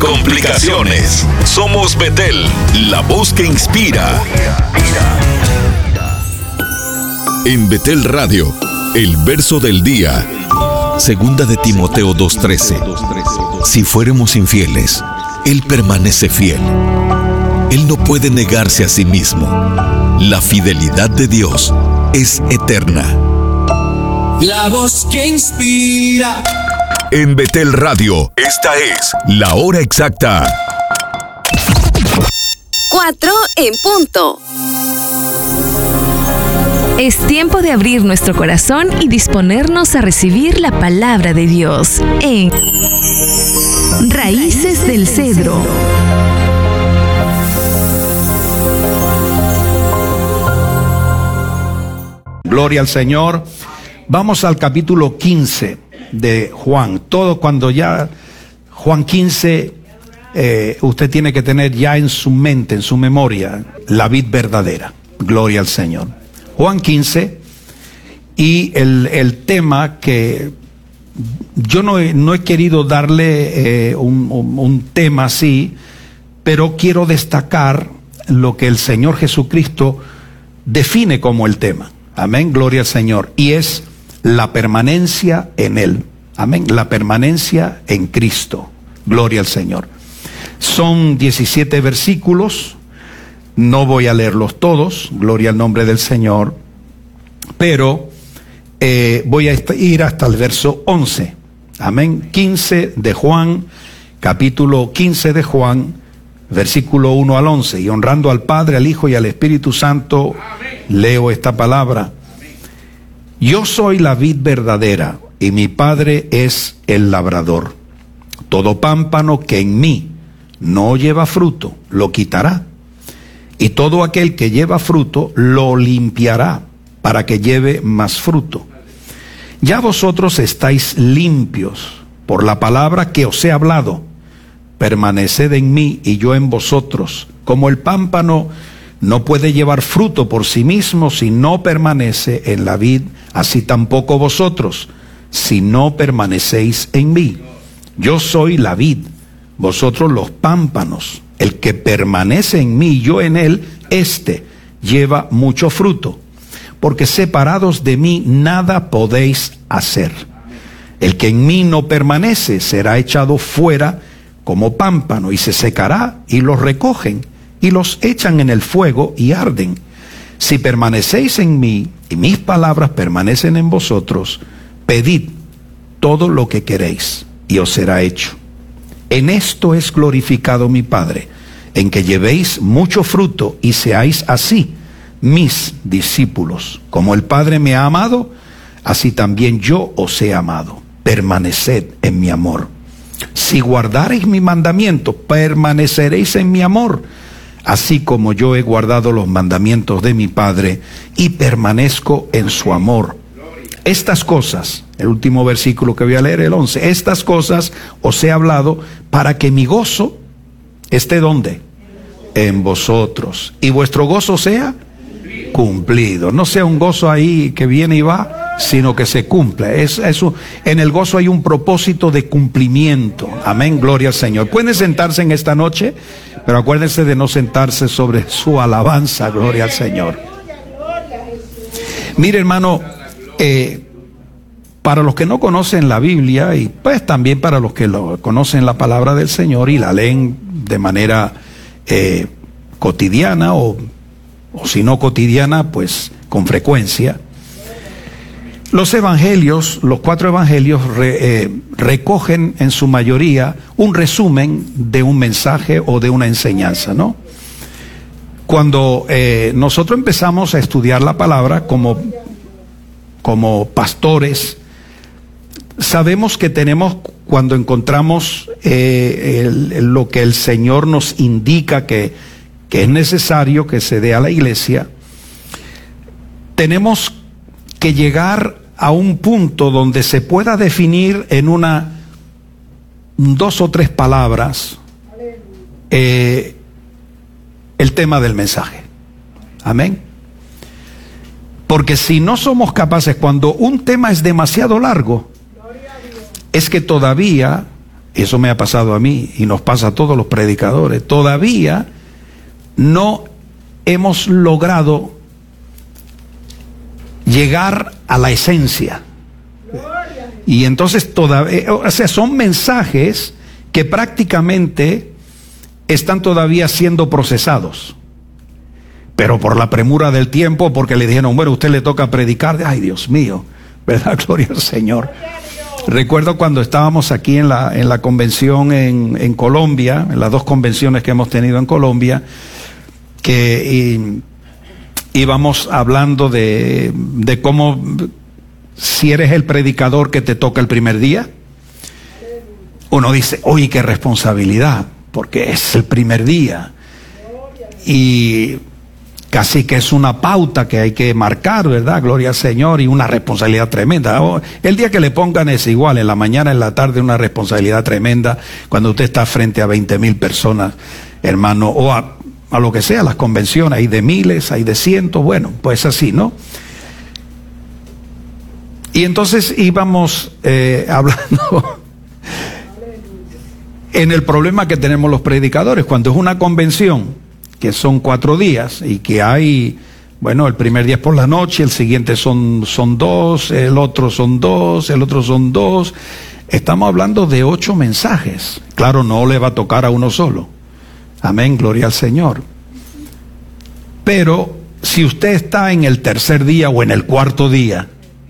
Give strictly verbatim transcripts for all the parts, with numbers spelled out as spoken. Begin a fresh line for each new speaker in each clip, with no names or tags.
complicaciones. Somos Betel, la voz que inspira. En Betel Radio, el verso del día. Segunda de Timoteo dos trece. Si fuéramos infieles, Él permanece fiel. Él no puede negarse a sí mismo. La fidelidad de Dios es eterna.
La voz que inspira.
En Betel Radio, esta es la hora exacta.
Cuatro en punto.
Es tiempo de abrir nuestro corazón y disponernos a recibir la palabra de Dios en Raíces del Cedro.
Gloria al Señor. Vamos al capítulo quince de Juan. Todo cuando ya Juan quince, eh, usted tiene que tener ya en su mente, en su memoria, la vid verdadera. Gloria al Señor. Juan quince, y el, el tema que yo no he, no he querido darle eh, un, un, un tema así, pero quiero destacar lo que el Señor Jesucristo define como el tema. Amén, gloria al Señor. Y es la permanencia en Él. Amén, la permanencia en Cristo. Gloria al Señor. Son diecisiete versículos. No voy a leerlos todos, gloria al nombre del Señor, pero eh, voy a ir hasta el verso once. Amén. quince de Juan, capítulo quince de Juan, versículo uno al once. Y honrando al Padre, al Hijo y al Espíritu Santo, leo esta palabra. Yo soy la vid verdadera, y mi Padre es el labrador. Todo pámpano que en mí no lleva fruto, lo quitará. Y todo aquel que lleva fruto, lo limpiará, para que lleve más fruto. Ya vosotros estáis limpios por la palabra que os he hablado. Permaneced en mí y yo en vosotros. Como el pámpano no puede llevar fruto por sí mismo si no permanece en la vid, así tampoco vosotros, si no permanecéis en mí. Yo soy la vid, vosotros los pámpanos. El que permanece en mí y yo en él, éste lleva mucho fruto, porque separados de mí nada podéis hacer. El que en mí no permanece será echado fuera como pámpano y se secará, y los recogen y los echan en el fuego y arden. Si permanecéis en mí y mis palabras permanecen en vosotros, pedid todo lo que queréis y os será hecho. En esto es glorificado mi Padre, en que llevéis mucho fruto y seáis así mis discípulos. Como el Padre me ha amado, así también yo os he amado. Permaneced en mi amor. Si guardareis mi mandamiento, permaneceréis en mi amor, así como yo he guardado los mandamientos de mi Padre y permanezco en su amor. Estas cosas, el último versículo que voy a leer, el once, estas cosas os he hablado para que mi gozo esté ¿dónde? En vosotros, y vuestro gozo sea cumplido. No sea un gozo ahí que viene y va, sino que se cumpla. Es, eso, en el gozo hay un propósito de cumplimiento. Amén, gloria al Señor. Pueden sentarse en esta noche, pero acuérdense de no sentarse sobre su alabanza. Gloria al Señor. Mire, hermano, eh, para los que no conocen la Biblia, y pues también para los que lo, conocen la palabra del Señor y la leen de manera eh, cotidiana, o, o si no cotidiana, pues con frecuencia, los evangelios, los cuatro evangelios re, eh, recogen en su mayoría un resumen de un mensaje o de una enseñanza, ¿no? Cuando eh, nosotros empezamos a estudiar la palabra como, como pastores, sabemos que tenemos, cuando encontramos eh, el, lo que el Señor nos indica que, que es necesario que se dé a la iglesia, tenemos que llegar a un punto donde se pueda definir en una, dos o tres palabras, eh, el tema del mensaje. Amén. Porque si no somos capaces, cuando un tema es demasiado largo, es que todavía eso me ha pasado a mí y nos pasa a todos los predicadores, todavía no hemos logrado llegar a la esencia. Y entonces todavía, o sea, son mensajes que prácticamente están todavía siendo procesados. Pero por la premura del tiempo, porque le dijeron, bueno, usted le toca predicar, ay Dios mío, ¿verdad? Gloria al Señor. Recuerdo cuando estábamos aquí en la, en la convención en, en Colombia, en las dos convenciones que hemos tenido en Colombia, que y, íbamos hablando de, de cómo, si eres el predicador que te toca el primer día, uno dice, oye, qué responsabilidad, porque es el primer día. Y casi que es una pauta que hay que marcar, ¿verdad? Gloria al Señor, y una responsabilidad tremenda. El día que le pongan es igual, en la mañana, en la tarde, una responsabilidad tremenda, cuando usted está frente a veinte mil personas, hermano, o a, a lo que sea, las convenciones, hay de miles, hay de cientos, bueno, pues así, ¿no? Y entonces íbamos eh, hablando en el problema que tenemos los predicadores, cuando es una convención, que son cuatro días, y que hay, bueno, el primer día es por la noche, el siguiente son, son dos, el otro son dos, el otro son dos. Estamos hablando de ocho mensajes. Claro, no le va a tocar a uno solo. Amén, gloria al Señor. Pero si usted está en el tercer día o en el cuarto día,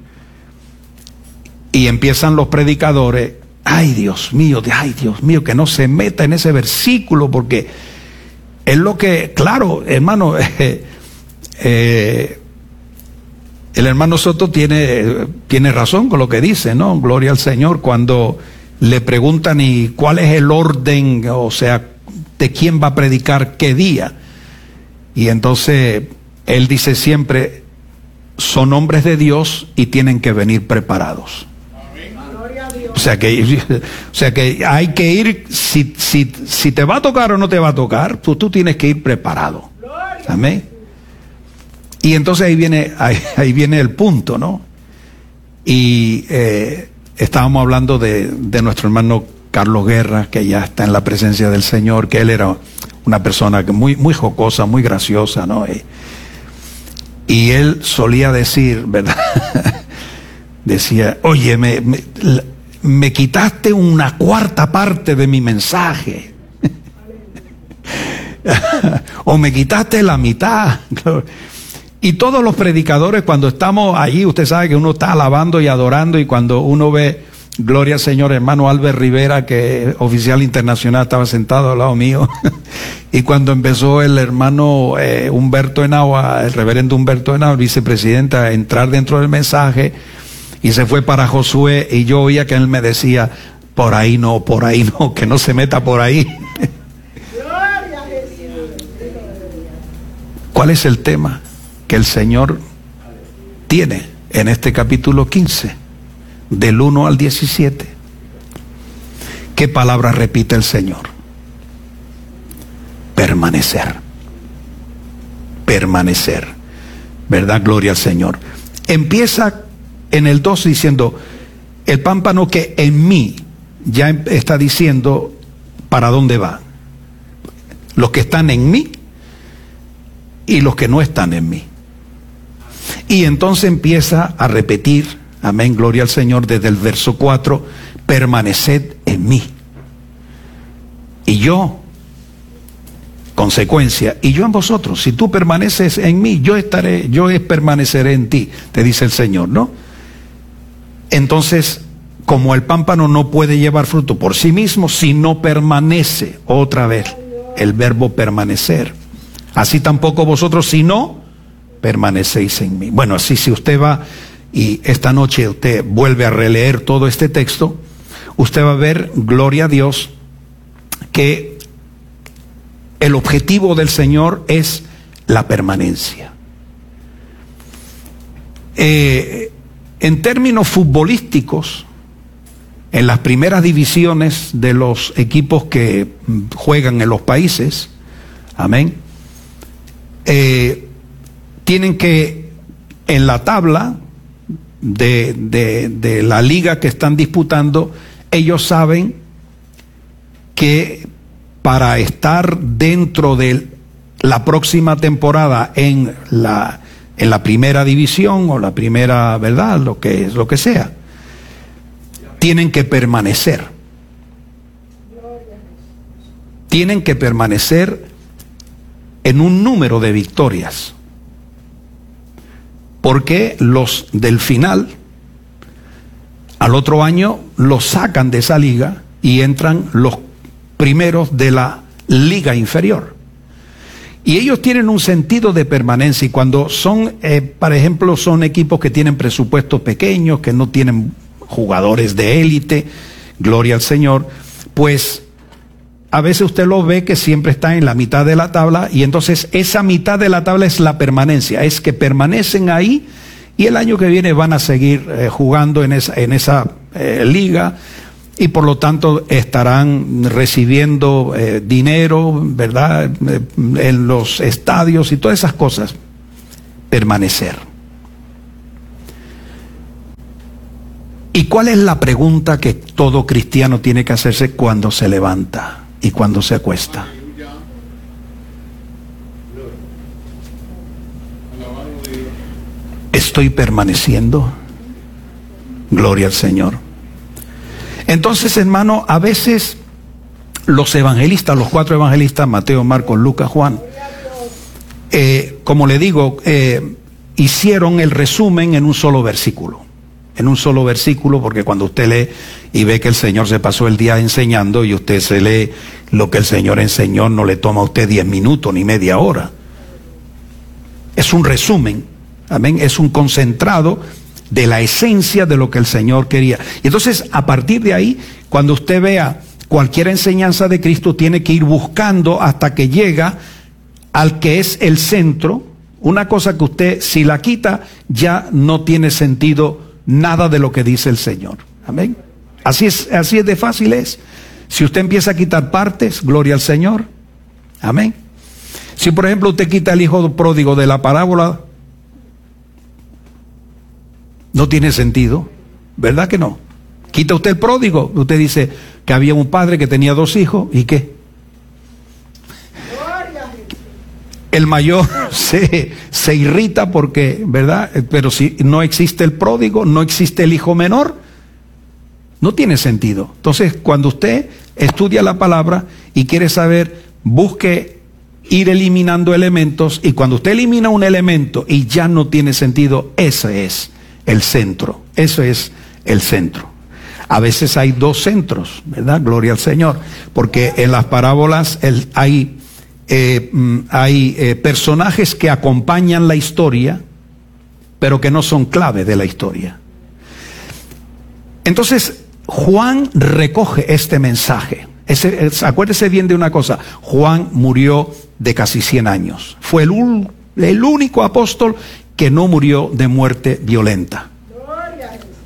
y empiezan los predicadores, ay Dios mío, ay Dios mío, que no se meta en ese versículo, porque es lo que, claro, hermano, eh, eh, el hermano Soto tiene, tiene razón con lo que dice, ¿no? Gloria al Señor, cuando le preguntan y cuál es el orden, o sea, de quién va a predicar qué día. Y entonces él dice siempre, son hombres de Dios y tienen que venir preparados. O sea que, o sea que hay que ir, si, si, si te va a tocar o no te va a tocar, tú, tú tienes que ir preparado. Amén. Y entonces ahí viene, ahí, ahí viene el punto, ¿no? Y eh, estábamos hablando de, de nuestro hermano Carlos Guerra, que ya está en la presencia del Señor, que él era una persona muy, muy jocosa, muy graciosa, ¿no? Y, y él solía decir, ¿verdad? Decía, oye, me... me me quitaste una cuarta parte de mi mensaje. O me quitaste la mitad. Y todos los predicadores, cuando estamos allí, usted sabe que uno está alabando y adorando, y cuando uno ve, gloria al Señor, hermano Albert Rivera, que oficial internacional, estaba sentado al lado mío, y cuando empezó el hermano eh, Humberto Henao, el reverendo Humberto Henao, el vicepresidente, a entrar dentro del mensaje, y se fue para Josué, y yo oía que él me decía, por ahí no, por ahí no, que no se meta por ahí. ¿Cuál es el tema que el Señor tiene en este capítulo quince, del uno al diecisiete? ¿Qué palabra repite el Señor? Permanecer. Permanecer. ¿Verdad? Gloria al Señor. Empieza en el dos diciendo, el pámpano que en mí, ya está diciendo para dónde va. Los que están en mí y los que no están en mí. Y entonces empieza a repetir, amén, gloria al Señor, desde el verso cuatro, permaneced en mí. Y yo, consecuencia, y yo en vosotros. Si tú permaneces en mí, yo estaré, yo permaneceré en ti, te dice el Señor, ¿no? Entonces, como el pámpano no puede llevar fruto por sí mismo si no permanece, otra vez, el verbo permanecer. Así tampoco vosotros si no permanecéis en mí. Bueno, así si usted va y esta noche usted vuelve a releer todo este texto, usted va a ver, gloria a Dios, que el objetivo del Señor es la permanencia. Eh, en términos futbolísticos, en las primeras divisiones de los equipos que juegan en los países, amén, eh, tienen que, en la tabla de, de, de la liga que están disputando, ellos saben que para estar dentro de la próxima temporada en la, en la primera división o la primera, ¿verdad? Lo que, lo que sea, tienen que permanecer. Tienen que permanecer en un número de victorias. Porque los del final, al otro año, los sacan de esa liga y entran los primeros de la liga inferior. Y ellos tienen un sentido de permanencia, y cuando son, eh, por ejemplo, son equipos que tienen presupuestos pequeños, que no tienen jugadores de élite, gloria al Señor, pues a veces usted lo ve que siempre está en la mitad de la tabla, y entonces esa mitad de la tabla es la permanencia, es que permanecen ahí, y el año que viene van a seguir eh, jugando en esa, en esa eh, liga, y por lo tanto estarán recibiendo eh, dinero, ¿verdad?, eh, en los estadios y todas esas cosas. Permanecer. ¿Y cuál es la pregunta que todo cristiano tiene que hacerse cuando se levanta y cuando se acuesta? ¿Estoy permaneciendo? Gloria al Señor. Entonces, hermano, a veces los evangelistas, los cuatro evangelistas, Mateo, Marcos, Lucas, Juan, eh, como le digo, eh, hicieron el resumen en un solo versículo. En un solo versículo, porque cuando usted lee y ve que el Señor se pasó el día enseñando, y usted se lee lo que el Señor enseñó, no le toma a usted diez minutos ni media hora. Es un resumen, amén, es un concentrado de la esencia de lo que el Señor quería. Y entonces, a partir de ahí, cuando usted vea cualquier enseñanza de Cristo, tiene que ir buscando hasta que llega al que es el centro. Una cosa que usted, si la quita, ya no tiene sentido nada de lo que dice el Señor. Amén. Así es, así es de fácil es. Si usted empieza a quitar partes, gloria al Señor. Amén. Si por ejemplo usted quita el hijo pródigo de la parábola, no tiene sentido, ¿verdad que no? Quita usted el pródigo, usted dice que había un padre que tenía dos hijos, ¿y qué? El mayor se, se irrita porque, ¿verdad? Pero si no existe el pródigo, no existe el hijo menor, no tiene sentido. Entonces, cuando usted estudia la palabra y quiere saber, busque ir eliminando elementos, y cuando usted elimina un elemento y ya no tiene sentido, ese es el centro, eso es el centro. A veces hay dos centros, ¿verdad? Gloria al Señor, porque en las parábolas el, hay, eh, hay eh, personajes que acompañan la historia, pero que no son clave de la historia. Entonces, Juan recoge este mensaje. Ese, es, acuérdese bien de una cosa, Juan murió de casi cien años. Fue el, el único apóstol que no murió de muerte violenta.